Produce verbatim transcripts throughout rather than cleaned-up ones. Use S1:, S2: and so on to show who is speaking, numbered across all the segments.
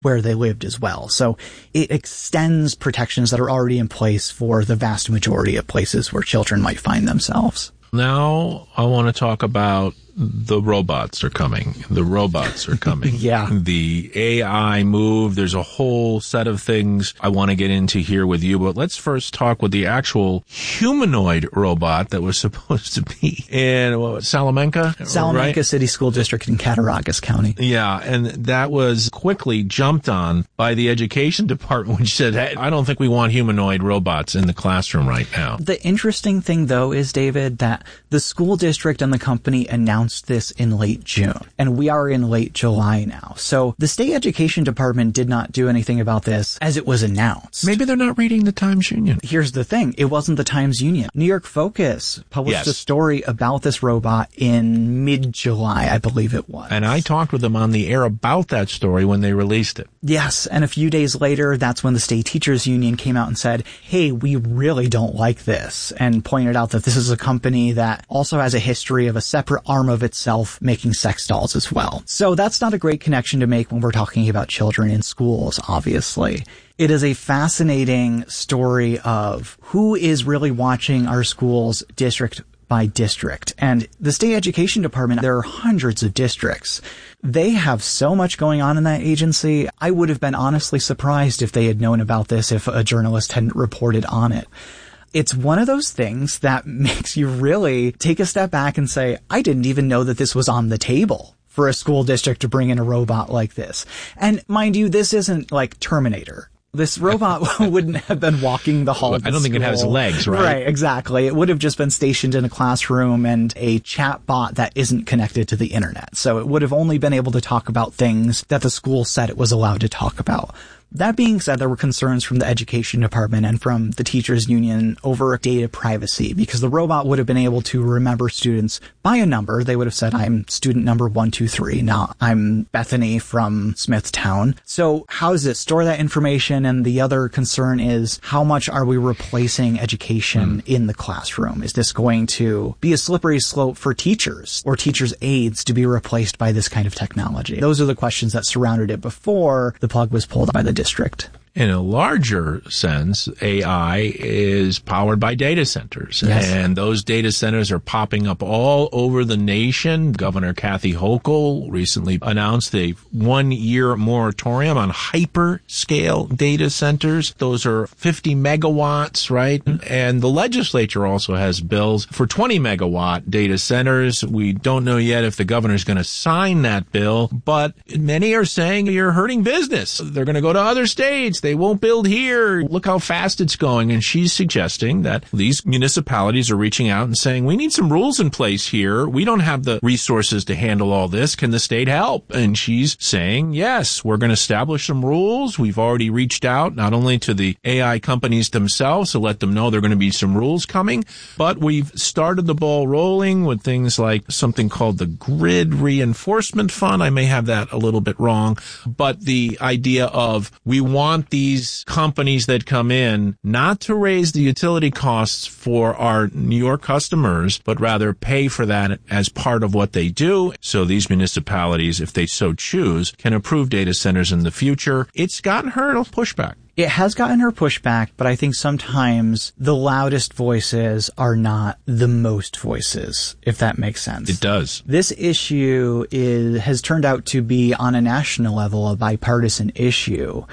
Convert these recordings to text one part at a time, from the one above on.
S1: where they lived as well. So it extends protections that are already in place for the vast majority of places where children might find themselves.
S2: Now I want to talk about the robots are coming. The robots are coming.
S1: Yeah.
S2: The A I move. There's a whole set of things I want to get into here with you, but let's first talk with the actual humanoid robot that was supposed to be in what, Salamanca?
S1: Salamanca
S2: right?
S1: City School District in Cattaraugus County.
S2: Yeah, and that was quickly jumped on by the education department, which said, hey, I don't think we want humanoid robots in the classroom right now.
S1: The interesting thing, though, is, David, that the school district and the company announced this in late June, and we are in late July now. So the state education department did not do anything about this as it was announced.
S2: Maybe they're not reading the Times Union.
S1: Here's the thing. It wasn't the Times Union. New York Focus published
S2: Yes.
S1: a story about this robot in mid-July, I believe it was.
S2: And I talked with them on the air about that story when they released it.
S1: Yes, and a few days later, that's when the state teachers union came out and said, hey, we really don't like this, and pointed out that this is a company that also has a history of a separate arm of itself making sex dolls as well. So that's not a great connection to make when we're talking about children in schools, obviously. It is a fascinating story of who is really watching our schools district by district. And the state education department, there are hundreds of districts. They have so much going on in that agency. I would have been honestly surprised if they had known about this if a journalist hadn't reported on it. It's one of those things that makes you really take a step back and say, I didn't even know that this was on the table for a school district to bring in a robot like this. And mind you, this isn't like Terminator. This robot wouldn't have been walking the halls.
S2: I don't think it has legs, right?
S1: Right, exactly. It would have just been stationed in a classroom and a chat bot that isn't connected to the internet. So it would have only been able to talk about things that the school said it was allowed to talk about. That being said, there were concerns from the education department and from the teachers union over data privacy because the robot would have been able to remember students by a number. They would have said, I'm student number one two three. Now I'm Bethany from Smithtown. So how does it store that information? And the other concern is how much are we replacing education mm. in the classroom? Is this going to be a slippery slope for teachers or teachers' aides to be replaced by this kind of technology? Those are the questions that surrounded it before the plug was pulled by the district.
S2: In a larger sense, A I is powered by data centers.
S1: Yes.
S2: And those data centers are popping up all over the nation. Governor Kathy Hochul recently announced a one-year moratorium on hyperscale data centers. Those are fifty megawatts, right? And the legislature also has bills for twenty megawatt data centers. We don't know yet if the governor's going to sign that bill, but many are saying you're hurting business. They're going to go to other states. They won't build here. Look how fast it's going. And she's suggesting that these municipalities are reaching out and saying, we need some rules in place here. We don't have the resources to handle all this. Can the state help? And she's saying, yes, we're going to establish some rules. We've already reached out not only to the A I companies themselves to let them know there are going to be some rules coming, but we've started the ball rolling with things like something called the Grid Reinforcement Fund. I may have that a little bit wrong, but the idea of we want these companies that come in not to raise the utility costs for our New York customers, but rather pay for that as part of what they do. So these municipalities, if they so choose, can approve data centers in the future. It's gotten her pushback.
S1: It has gotten her pushback, but I think sometimes the loudest voices are not the most voices, if that makes sense.
S2: It does.
S1: This issue is has turned out to be, on a national level, a bipartisan issue.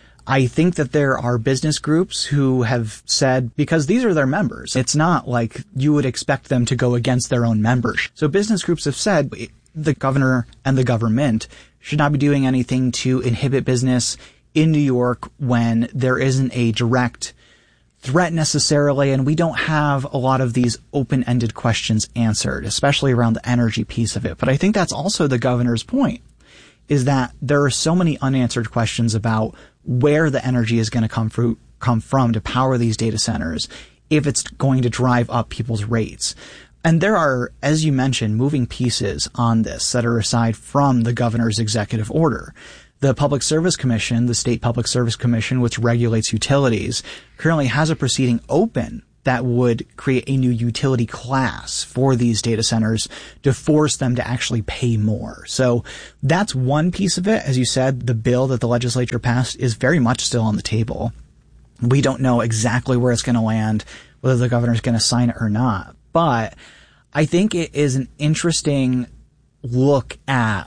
S1: I think that there are business groups who have said, because these are their members, it's not like you would expect them to go against their own members. So business groups have said the governor and the government should not be doing anything to inhibit business in New York when there isn't a direct threat necessarily, and we don't have a lot of these open-ended questions answered, especially around the energy piece of it. But I think that's also the governor's point, is that there are so many unanswered questions about where the energy is going to come, fr- come from to power these data centers, if it's going to drive up people's rates. And there are, as you mentioned, moving pieces on this that are aside from the governor's executive order. The Public Service Commission, the State Public Service Commission, which regulates utilities, currently has a proceeding open that would create a new utility class for these data centers to force them to actually pay more. So that's one piece of it. As you said, the bill that the legislature passed is very much still on the table. We don't know exactly where it's going to land, whether the governor's going to sign it or not. But I think it is an interesting look at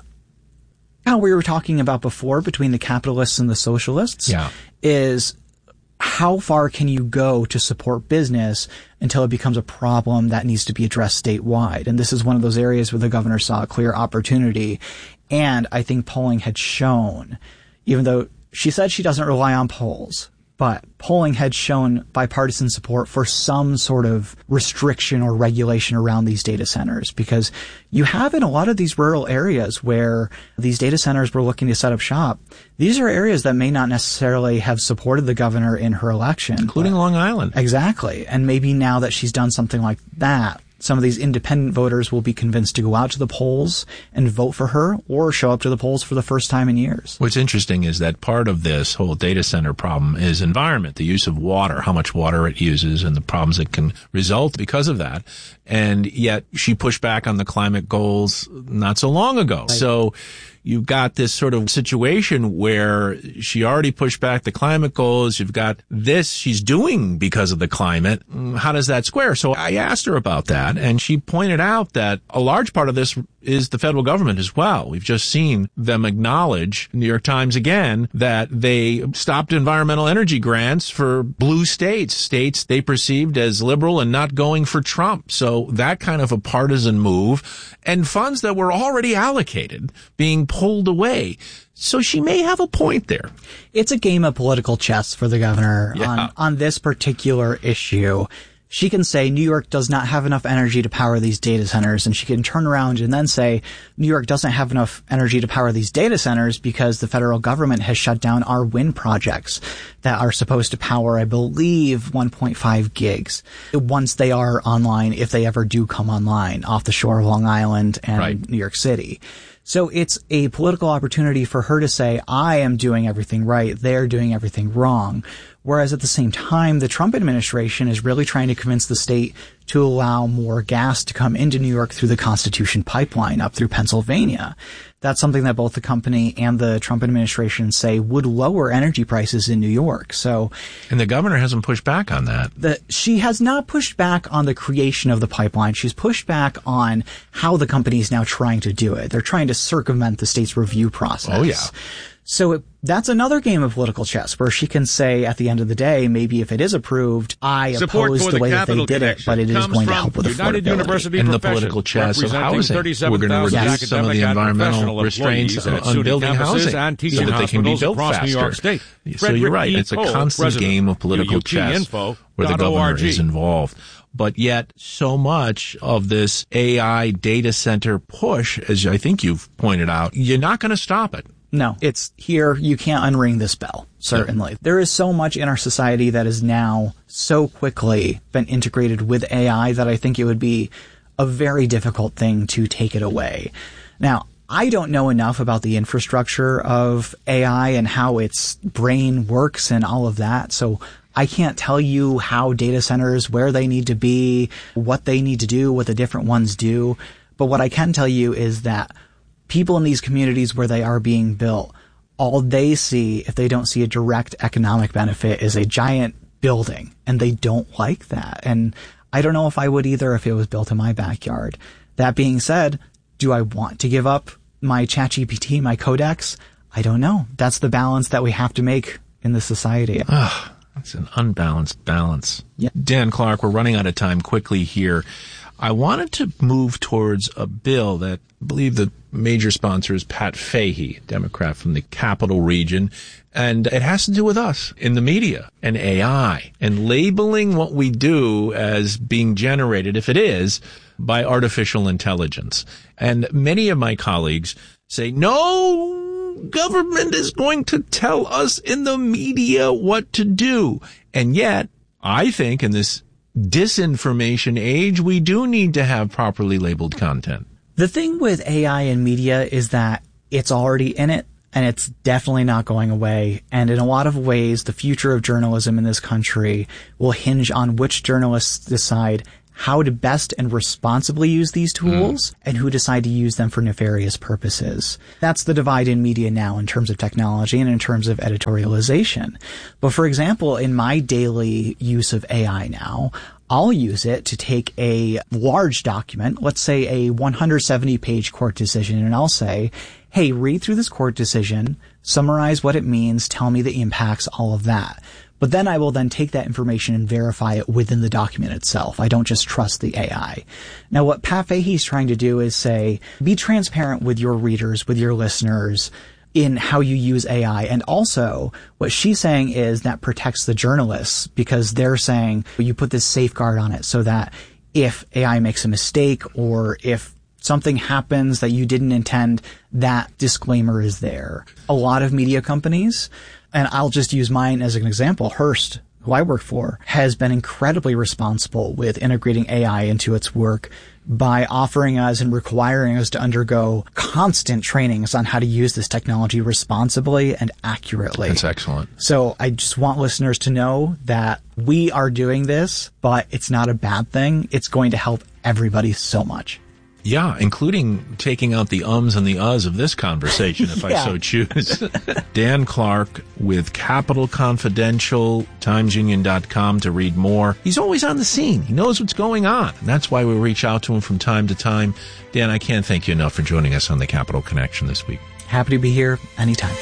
S1: how we were talking about before between the capitalists and the socialists.
S2: Yeah.
S1: Is how far can you go to support business until it becomes a problem that needs to be addressed statewide? And this is one of those areas where the governor saw a clear opportunity. And I think polling had shown, even though she said she doesn't rely on polls, but polling had shown bipartisan support for some sort of restriction or regulation around these data centers, because you have in a lot of these rural areas where these data centers were looking to set up shop. These are areas that may not necessarily have supported the governor in her election.
S2: Including Long Island.
S1: Exactly. And maybe now that she's done something like that, some of these independent voters will be convinced to go out to the polls and vote for her or show up to the polls for the first time in years.
S2: What's interesting is that part of this whole data center problem is environment, the use of water, how much water it uses and the problems that can result because of that. And yet she pushed back on the climate goals not so long ago. Right. So you've got this sort of situation where she already pushed back the climate goals. You've got this she's doing because of the climate. How does that square? So I asked her about that, and she pointed out that a large part of this is the federal government as well. We've just seen them acknowledge, New York Times again, that they stopped environmental energy grants for blue states, states they perceived as liberal and not going for Trump. So that kind of a partisan move, and funds that were already allocated being pulled away. So she may have a point there.
S1: It's a game of political chess for the governor
S2: yeah.
S1: on, on this particular issue. She can say New York does not have enough energy to power these data centers, and she can turn around and then say New York doesn't have enough energy to power these data centers because the federal government has shut down our wind projects that are supposed to power, I believe, one point five gigs once they are online, if they ever do come online off the shore of Long Island and
S2: right.
S1: New York City. So it's a political opportunity for her to say, I am doing everything right, they're doing everything wrong. Whereas at the same time, the Trump administration is really trying to convince the state to allow more gas to come into New York through the Constitution pipeline up through Pennsylvania. That's something that both the company and the Trump administration say would lower energy prices in New York. So,
S2: and the governor hasn't pushed back on that.
S1: The, she has not pushed back on the creation of the pipeline. She's pushed back on how the company is now trying to do it. They're trying to circumvent the state's review process.
S2: Oh, yeah.
S1: So it, that's another game of political chess where she can say at the end of the day, maybe if it is approved, I
S3: Support
S1: oppose
S3: the,
S1: the way that they did
S3: connection
S1: it, but it is going to help with
S3: United
S1: affordability.
S3: University
S2: in the political chess of housing. We're going to reduce some of the environmental restraints on building housing so that they can be built faster. So you're right. It's a constant game of political chess where the governor is involved. But yet so much of this A I data center push, as I think you've pointed out, you're not going to stop it.
S1: No, it's here. You can't unring this bell, certainly. Yeah. There is so much in our society that is now so quickly been integrated with A I that I think it would be a very difficult thing to take it away. Now, I don't know enough about the infrastructure of A I and how its brain works and all of that, so I can't tell you how data centers, where they need to be, what they need to do, what the different ones do. But what I can tell you is that people in these communities where they are being built, all they see, if they don't see a direct economic benefit, is a giant building, and they don't like that. And I don't know if I would either if it was built in my backyard. That being said, do I want to give up my ChatGPT, my Codex? I don't know. That's the balance that we have to make in this society.
S2: Ah, it's an unbalanced balance.
S1: Yeah.
S2: Dan Clark, we're running out of time quickly here. I wanted to move towards a bill that I believe the major sponsor is Pat Fahey, Democrat from the Capital Region, and it has to do with us in the media and A I and labeling what we do as being generated, if it is, by artificial intelligence. And many of my colleagues say, no, government is going to tell us in the media what to do. And yet, I think in this disinformation age, we do need to have properly labeled content.
S1: The thing with A I and media is that it's already in it, and it's definitely not going away. And in a lot of ways, the future of journalism in this country will hinge on which journalists decide how to best and responsibly use these tools mm. and who decide to use them for nefarious purposes. That's the divide in media now in terms of technology and in terms of editorialization. But for example, in my daily use of A I now, I'll use it to take a large document, let's say a one hundred seventy page court decision, and I'll say, hey, read through this court decision, summarize what it means, tell me the impacts, all of that. But then I will then take that information and verify it within the document itself. I don't just trust the A I. Now, what Pat Fahey's trying to do is say, be transparent with your readers, with your listeners, in how you use A I. And also, what she's saying is that protects the journalists, because they're saying you put this safeguard on it so that if A I makes a mistake or if something happens that you didn't intend, that disclaimer is there. A lot of media companies, and I'll just use mine as an example, Hearst, who I work for, has been incredibly responsible with integrating A I into its work by offering us and requiring us to undergo constant trainings on how to use this technology responsibly and accurately.
S2: That's excellent.
S1: So I just want listeners to know that we are doing this, but it's not a bad thing. It's going to help everybody so much.
S2: Yeah, including taking out the ums and the uhs of this conversation, if yeah. I so choose. Dan Clark with Capital Confidential, Times Union dot com to read more. He's always on the scene. He knows what's going on. And that's why we reach out to him from time to time. Dan, I can't thank you enough for joining us on the Capital Connection this week.
S1: Happy to be here anytime.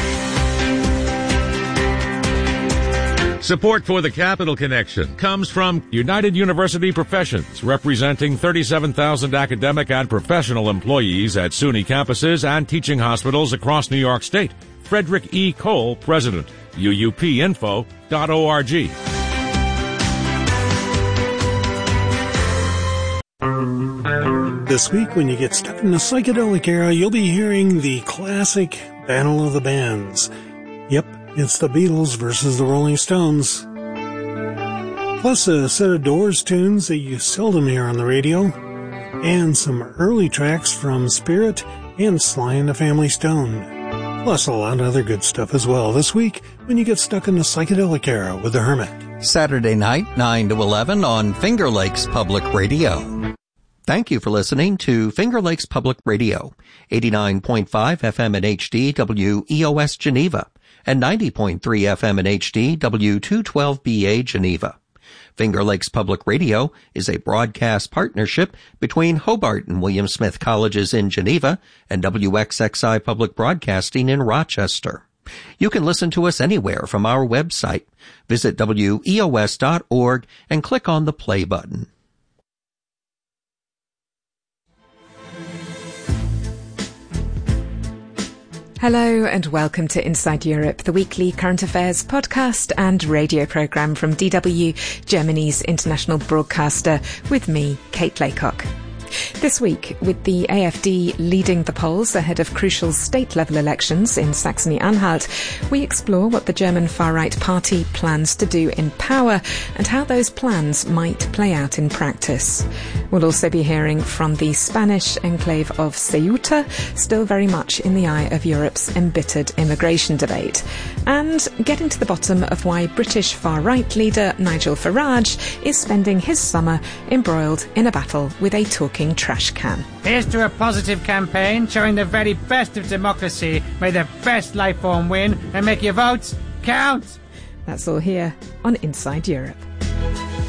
S3: Support for the Capital Connection comes from United University Professions, representing thirty-seven thousand academic and professional employees at SUNY campuses and teaching hospitals across New York State. Frederick E. Cole, President, U U P info dot org.
S4: This week, when you get stuck in the psychedelic era, you'll be hearing the classic Battle of the Bands. Yep. It's the Beatles versus the Rolling Stones. Plus a set of Doors tunes that you seldom hear on the radio, and some early tracks from Spirit and Sly and the Family Stone. Plus a lot of other good stuff as well this week when you get stuck in the psychedelic era with the Hermit.
S5: Saturday night, nine to eleven on Finger Lakes Public Radio. Thank you for listening to Finger Lakes Public Radio, eighty-nine point five F M in H D W E O S Geneva, and ninety point three F M in H D W two twelve B A Geneva. Finger Lakes Public Radio is a broadcast partnership between Hobart and William Smith Colleges in Geneva and W X X I Public Broadcasting in Rochester. You can listen to us anywhere from our website. Visit W E O S dot org and click on the play button.
S6: Hello and welcome to Inside Europe, the weekly current affairs podcast and radio programme from D W, Germany's international broadcaster, with me, Kate Laycock. This week, with the A F D leading the polls ahead of crucial state-level elections in Saxony-Anhalt, we explore what the German far-right party plans to do in power and how those plans might play out in practice. We'll also be hearing from the Spanish enclave of Ceuta, still very much in the eye of Europe's embittered immigration debate, and getting to the bottom of why British far-right leader Nigel Farage is spending his summer embroiled in a battle with a talking trash can.
S7: Here's to a positive campaign showing the very best of democracy. May the best life form win and make your votes count.
S6: That's all here on Inside Europe.